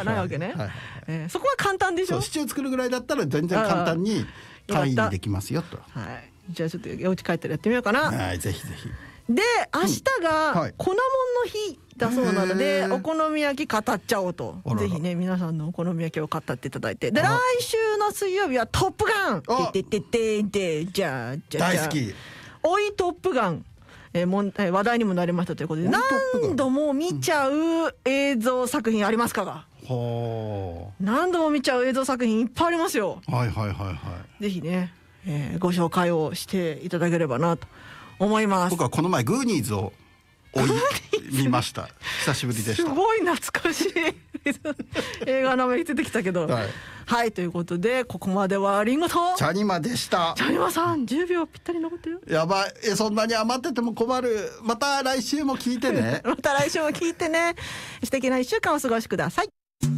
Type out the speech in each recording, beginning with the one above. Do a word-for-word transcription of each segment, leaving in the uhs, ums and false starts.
はないわけね。えー、そこは簡単でしょ。 シチュー作るぐらいだったら全然簡単に簡易にできますよと。 はい、じゃあちょっとお家帰ったらやってみようかな。 はい、ぜひぜひ。 で明日が粉もんの日だそうなので、お好み焼き語っちゃおうと。ぜひね皆さんのお好み焼きを語っていただいて、で来週の水曜日はトップガンててててて、じゃあじゃあ大好きおいトップガン、えー、もんえー話題にもなりましたということで、何度も見ちゃう映像作品ありますかが、うん、何度も見ちゃう映像作品いっぱいありますよ。 はいはいはいはい。 ぜひね、えー、ご紹介をしていただければなと思います。 僕はこの前グーニーズを追い見ました。久しぶりでした。 すごい懐かしい映画名前出てきたけど、はい、はい、ということでここまではリンゴとチャニマでした。 チャニマさんじゅうびょうぴったり残ってる。 やばい、えそんなに余ってても困る。また来週も聞いてねまた来週も聞いてね。素敵ないっしゅうかんお過ごしください。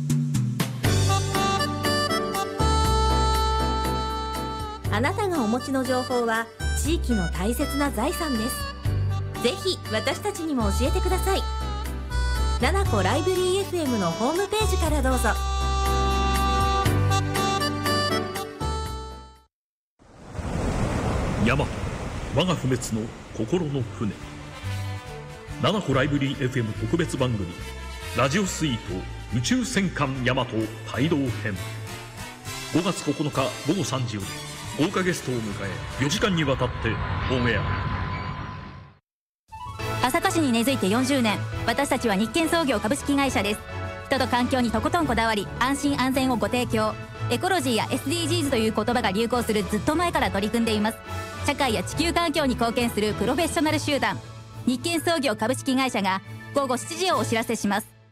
あなたがお持ちの情報は地域の大切な財産です。ぜひ私たちにも教えてください。ななこライブリー エフエム のホームページからどうぞ。 ヤマト、我が不滅の心の船。ななこライブリー エフエム 特別番組ラジオスイート宇宙戦艦ヤマト帯同編。ごがつここのかごごさんじより豪華ゲストを迎えよじかんにわたってオンエア。 朝霞市に根付いてよんじゅうねん、私たちは日建創業株式会社です。人と環境にとことんこだわり、安心安全をご提供。エコロジーや エスディージーズ という言葉が流行するずっと前から取り組んでいます。社会や地球環境に貢献するプロフェッショナル集団日建創業株式会社がごごしちじをお知らせします。